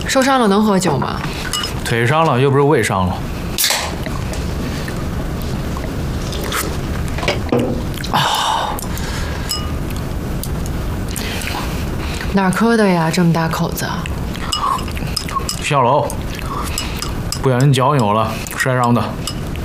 受伤了能喝酒吗？ 腿伤了，又不是胃伤了。 哪儿磕的呀？这么大口子？ 下楼，不小心脚扭了，摔伤的。